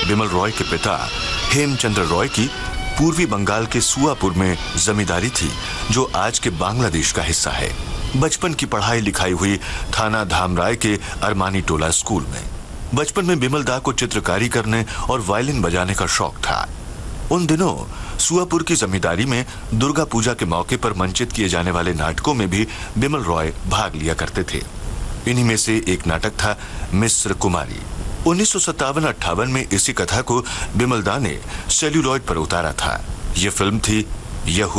बिमल रॉय के पिता हेमचंद्र रॉय की पूर्वी बंगाल के सुआपुर में जमींदारी थी, जो आज के बांग्लादेश का हिस्सा है। बचपन की पढ़ाई लिखाई हुई थाना धामराय के अरमानी टोला स्कूल में। बचपन में बिमल दा को चित्रकारी करने और वायलिन बजाने का शौक था। उन दिनों सुआपुर की जमींदारी में दुर्गा पूजा के मौके पर मंचित किए जाने वाले नाटकों में भी बिमल रॉय भाग लिया करते थे। इन्हीं में से एक नाटक था मिस्र कुमारी। 1957-58 में इसी कथा को बिमल दा ने सेल्यूलॉइड पर उतारा था। यह फिल्म थी यहू